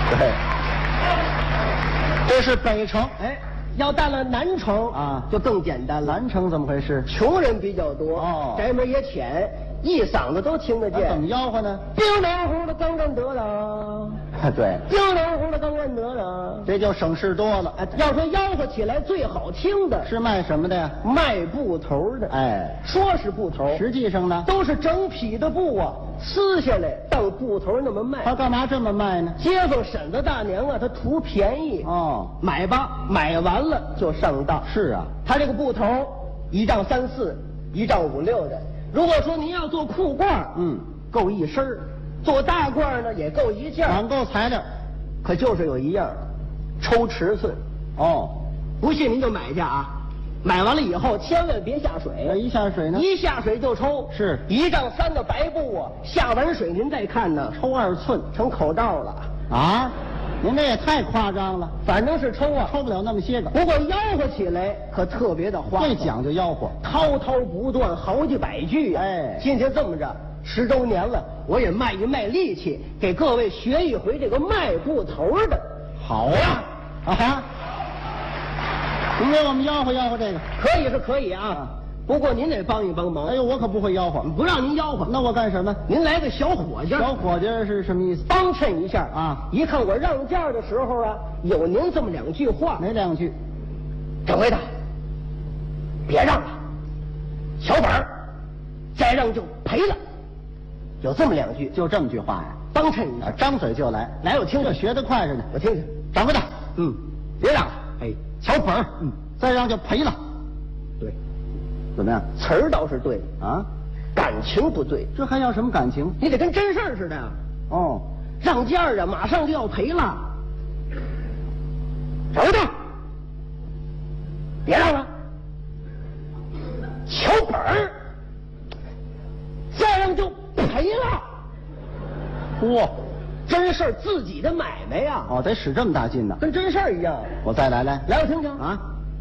对，这是北城。 哎，要到了南城啊， 就更简单了。 南城怎么回事？ 穷人比较多， 哦宅门也浅，一嗓子都听得见。 怎么吆喝呢？ 冰凉乎的刚认得了， 对， 冰凉乎的刚认得了。 这就省事多了。 要说吆喝起来最好听的是卖什么的呀？ 卖布头的。 哎， 说是布头， 实际上呢， 都是整匹的布啊，撕下来当布头那么卖。 他干嘛这么卖呢？ 街坊婶子大娘啊，他图便宜哦， 买吧，买完了就上当。 是啊， 他这个布头1丈3、4，1丈5、6的。如果说您要做裤褂，够一身儿；做大褂呢，也够一件。 网购材料， 可就是有一样，抽尺寸。 哦， 不信您就买去啊！买完了以后千万别下水， 一下水呢？ 一下水就抽。 是 1丈3的白布啊，下完水您再看呢， 抽2寸成口罩了啊！您这也太夸张了， 反正是抽啊， 抽不了那么些个。 不过吆喝起来可特别的花， 最讲究吆喝， 滔滔不断，好几百句呀。 哎， 今天这么着，10周年了，我也卖一卖力气，给各位学一回这个卖布头的。 好呀，啊，您给我们吆喝吆喝这个， 可以是可以啊，不过您得帮一帮忙。 哎呦，我可不会吆喝， 不让您吆喝， 那我干什么？ 您来个小伙计。 小伙计是什么意思？ 帮衬一下啊！ 一看我让价的时候啊，有您这么2句话。 哪2句？ 掌柜的，别让了，小本儿，再让就赔了。有这么2句， 就这么句话呀？ 帮衬一下， 张嘴就来。 来，我听着， 学得快着呢。 我听听。 掌柜的，别让了， 哎， 小本儿，再让就赔了。 对， 怎么样？ 词儿倒是对啊， 感情不对。 这还要什么感情？ 你得跟真事儿似的。 哦， 让价啊，马上就要赔了。掌柜的，别让了，小本儿，再让就赔了。 哇， 真事儿，自己的买卖呀。 哦，得使这么大劲呢。 跟真事儿一样。 我再来， 来，我听听啊。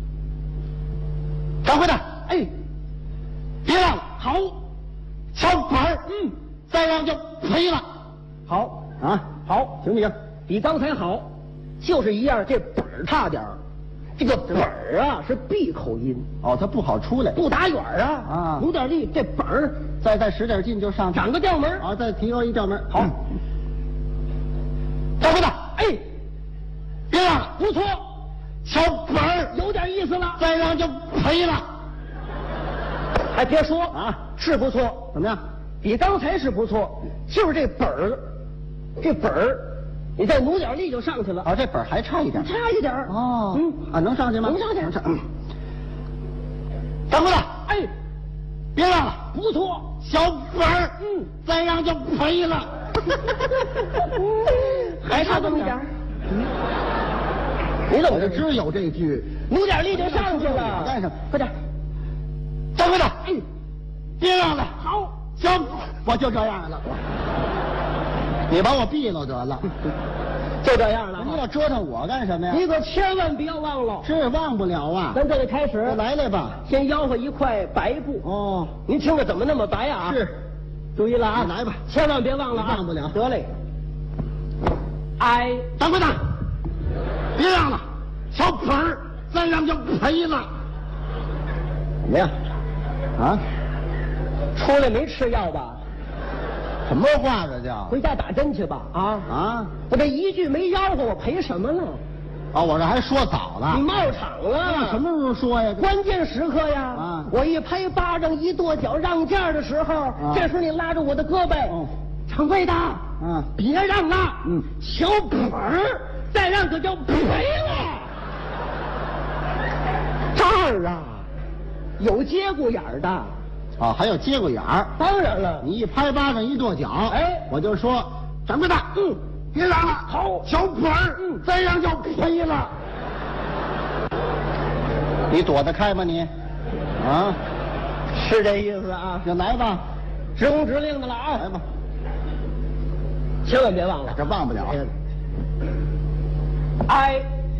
掌柜的， 哎， 别让了，好，小本儿，再让就赔了。 好啊， 好， 行不行？ 比刚才好，就是一样，这本儿差点儿。这个本儿啊是闭口音， 哦，它不好出来， 不打远啊， 啊， 有点力，这本儿再使点劲就上去， 长个调门。 啊，再提高一调门。 好， 掌柜的， 哎， 别让了， 不错， 小本儿有点意思了， 再让就赔了。 还别说啊， 是不错， 怎么样？ 比刚才是不错，就是这本儿，你再努点力就上去了。 哦，这本儿还差一点， 差一点。 哦，啊，能上去吗？ 能上去。 掌柜的， 哎， 别让了， 不错， 小本儿，再让就赔了。 还差这么一点。你怎么就只有这句， 努点力就上去了？ 干什么？ 快点！ 掌柜的，别让了， 好， 小，我就这样了。你把我毙了得了， 就这样了。 你要折腾我干什么呀？ 你可千万别忘了。 是忘不了啊。 咱这里开始， 来吧。 先吆喝一块白布。 哦， 您听着怎么那么白啊？ 是， 注意了啊！ 来吧， 千万别忘了啊！ 忘不了。 得嘞。哎， 掌柜的，别让了，小本儿再让就赔了。怎么样？啊？ 出来没吃药吧？ 什么话这叫？ 回家打针去吧！啊！我这一句没吆喝，我赔什么了？ 哦，我这还说早了。 你冒场了？ 什么时候说呀？ 关键时刻呀！ 啊！ 我一拍巴掌，一跺脚让价的时候，这时候你拉着我的胳膊，掌柜的，别让了，小本儿再让可就赔了。这儿啊，有节骨眼儿的。 啊，还有节骨眼儿。 当然了， 你一拍巴掌一跺脚， 哎， 我就说掌柜的，别让了， 好， 小本儿，再让就赔了。你躲得开吗你？啊， 是这意思啊？ 就来吧， 直工直令的了啊！ 来吧， 千万别忘了， 这忘不了。 哎，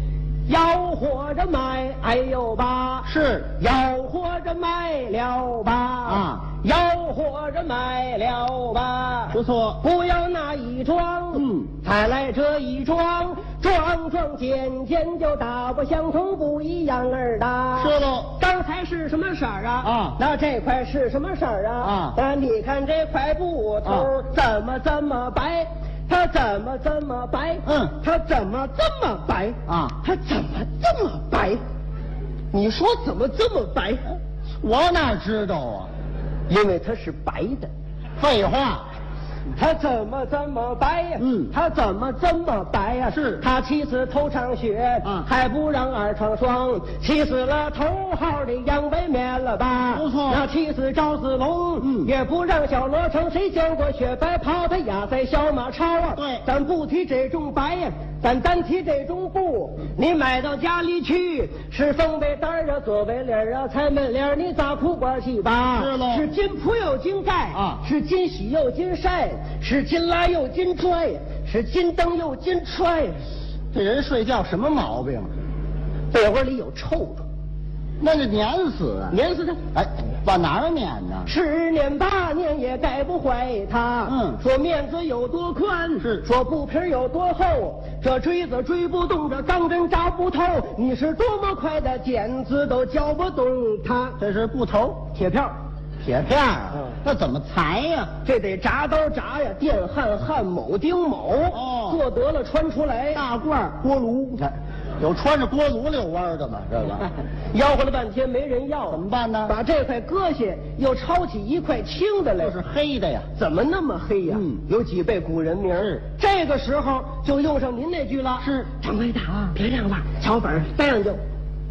吆喝着买，哎呦吧， 是吆喝着买了吧， 啊， 吆喝着买了吧， 不错。 不要那一桩，才来这一桩，桩桩件件就大不相同，不一样儿的。 是喽。 刚才是什么色儿啊？ 啊， 那这块是什么色儿啊？ 啊， 那你看这块布头怎么这么白？它怎么这么白？它怎么这么白？ 啊， 它怎么这么白？你说怎么这么白？ 我哪知道啊？ 因为它是白的。 废话。 他怎么这么白呀？他怎么这么白呀？ 是他气死头场雪，还不让二场霜，气死了头号的杨伟灭了吧？ 不错。 那气死赵子龙，也不让小罗成。谁见过雪白袍？他压在小马超啊！ 对， 咱不提这种白呀，咱单提这种布。你买到家里去，是风背单啊，左背领啊，裁门帘，你咋苦管去吧？ 是喽。 是金铺又金盖啊，是金洗又金晒。是金拉又金拽，是金蹬又金踹。 这人睡觉什么毛病？ 被窝里有臭虫， 那就碾死啊！ 碾死他！ 哎，往哪儿碾呢 ？10年8年也改不坏他。说面子有多宽， 是说布皮有多厚，这锥子锥不动，这钢针扎不透。你是多么快的剪子都绞不动它。 这是布头， 铁片。 铁片啊，那怎么裁呀？ 这得铡刀铡呀，电焊焊，铆钉铆。做得了穿出来。 大罐锅炉，你看，有穿着锅炉溜弯的吗？这个吆喝了半天没人要， 怎么办呢？ 把这块割下，又抄起一块青的来。 这是黑的呀？ 怎么那么黑呀？有几辈古人名儿。这个时候就用上您那句了。 是掌柜的，别让了，瞧本带上就。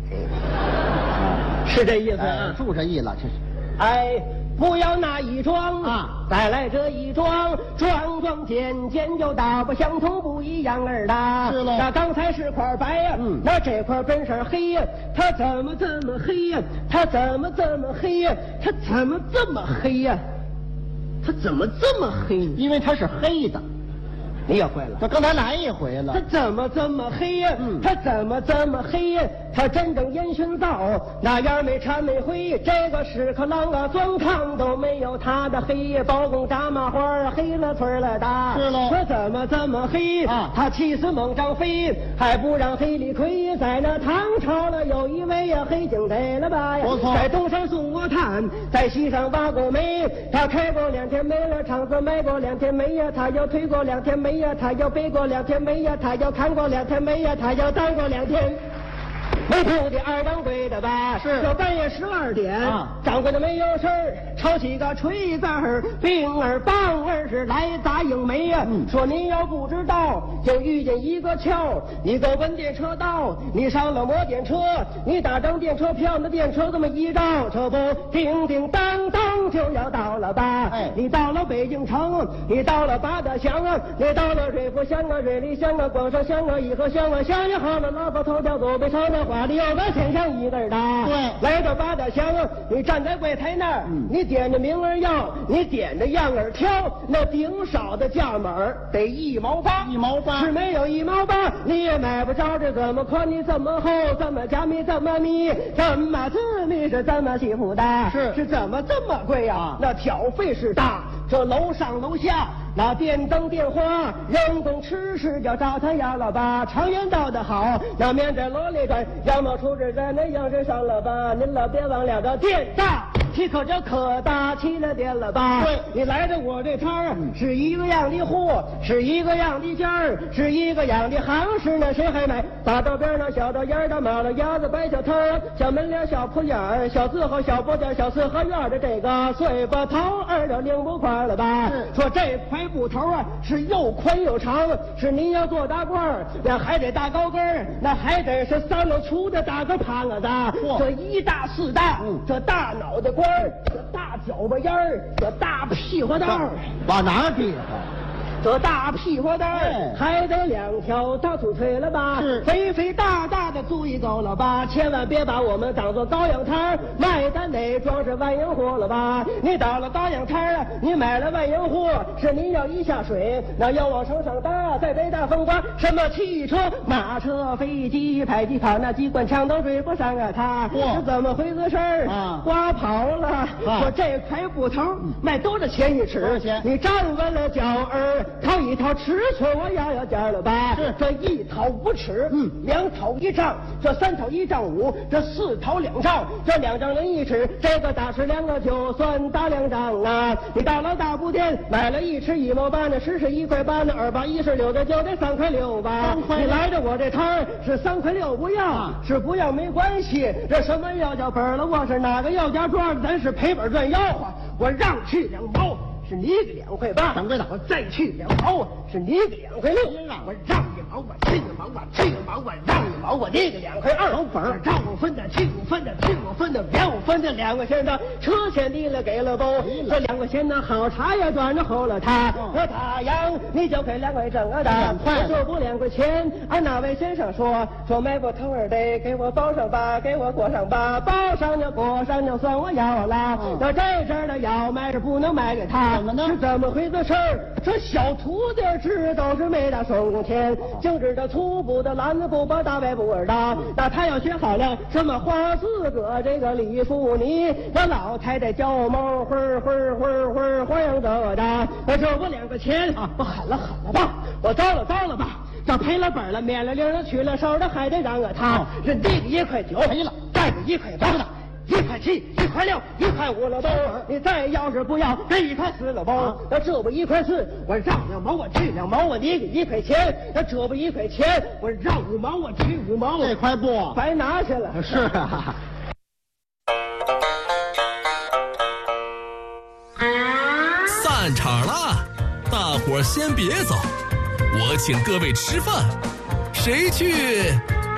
是这意思啊？ 就这意思，这是。 哎，不要那一桩啊， 再来这一桩，桩桩件件就大不相同，不一样儿的。 是喽。 那刚才是块白呀，那这块本身黑呀，它怎么这么黑呀？它怎么这么黑呀？它怎么这么黑呀？它怎么这么黑？ 因为它是黑的。 你也会了， 他刚才来一回了。 他怎么这么黑呀？他怎么这么黑呀？他真正烟熏灶，那样没掺没灰。这个屎壳郎啊，钻炕都没有他的黑。包公炸麻花，黑了村了大。 是喽。 他怎么这么黑啊？他气死猛张飞，还不让黑李逵。在那唐朝了有一位呀，黑警逮了吧呀？ 不错。 在东山送过炭，在西山挖过煤。他开过2天煤了，厂子卖过2天煤呀，他又推过2天煤。他要背过2天煤呀，他要看过2天煤呀，他要当过2天。没铺的二掌柜的吧？ 是。 这半夜12点，掌柜的没有事儿，抄起个锤子儿，兵儿棒儿是来砸营煤呀。说您要不知道，就遇见一个桥，你走奔电车道，你上了摩电车，你打张电车票，那电车这么一照，这不叮叮当当就要到了吧？ 哎， 你到了北京城，你到了八达乡啊，你到了瑞福乡啊，瑞丽乡啊，广州乡啊，颐和乡啊，乡也好了，老婆头条左北朝的话里有个天上一个的。 对， 来到八达乡，你站在柜台那儿，你点着名儿要，你点着样儿挑，那顶少的价码得1毛8。 1毛8 是没有1毛8，你也买不着。这怎么宽，你怎么厚，怎么加密，怎么密，怎么字密是怎么欺负的？是怎么这么贵呀？那挑费是大，这楼上楼下。那电灯电话，人工吃食叫找他要了吧？常言道的好，那面在箩里转，要么出这在那样式上了吧？您老别忘了这店大。岂可这可大起了点了吧？ 对， 你来到我这摊儿，是一个样的货，是一个样的价儿，是一个样的行市呢，谁还买？大道边那小道沿的马路牙子白小摊儿，小门脸小铺眼儿，小字号小薄点小四合院的这个碎把头2就领不宽了吧？说这块布头啊是又宽又长，是您要做大褂儿，那还得大高跟儿，那还得是3箩粗的大个胖子，这1大4大，这大脑袋瓜。这大脚巴烟儿，这大屁股蛋儿， 往哪儿比划？ 这大屁股蛋儿还得2条大粗腿了吧？ 是肥肥大大的足一够了吧？千万别把我们当做羔羊摊儿卖，咱得装是万应货了吧？你到了羔羊摊儿，你买了万应货，是你要一下水，那要往上搭，再得大风刮，什么汽车、马车、飞机、迫击炮，那机关枪都追不上啊！他是怎么回事儿？刮跑了！说这块布头卖多少钱一尺？ 多少钱？ 你站稳了脚儿，掏一掏尺寸，我要价了吧？ 是这1掏5尺，2掏1丈，这3掏1丈5，这4掏2丈，这2丈0.1尺，这个大尺2个就算大2丈啊！你到了大布店买了1尺1毛8，那10是1块8，那2把16的就得3块6吧？你来着我这摊儿是3块6不要，是不要没关系。这什么要价本了？我是哪个要价状？咱是赔本赚吆喝。我让去2毛。是你给2块8， 掌柜的， 我再去2毛，是你给2块6，我让1毛，我去1毛，我去1毛，我让1毛，我你给2块2，老本儿，让5分的，去5分的，去5分的，2分的2块钱的，车钱递了给了包，这2块钱的好茶也端着后了他，这太阳你就给2块整啊的，2块，这不2块钱，俺那位先生说买不头儿得给我包上吧，给我裹上吧，包上就裹上就算我要了，那这阵的要卖是不能卖给他。是怎么回事儿？这小徒弟知道是没打手工钱，净知道粗布的篮子布把大白布儿的。那他要学好了什么花四个这个李妇尼，那老太太叫猫花样的的。这我2块钱，我喊了吧，我糟了吧。这赔了本了，免了零了，去了手的，还得让他是第1块9，赔了，再给1块8的。1块7、1块6、1块5了包，你再要是不要，给1块4了包。那这不1块4，我让2毛，我去2毛，我你给1块钱。那这不1块钱，我让5毛，我去5毛。 这块布白拿去了。 是啊。 散场了，大伙儿先别走，我请各位吃饭，谁去